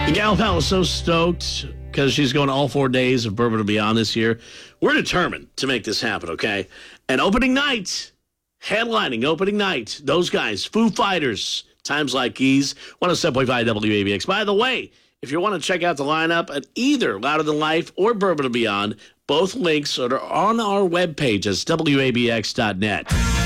The gal pal is so stoked because she's going all 4 days of Bourbon and Beyond this year. We're determined to make this happen, okay? And opening night, headlining opening night, those guys, Foo Fighters, Times Like These, 107.5 WABX. By the way, if you want to check out the lineup at either Louder Than Life or Bourbon and Beyond, both links are on our webpage at WABX.net.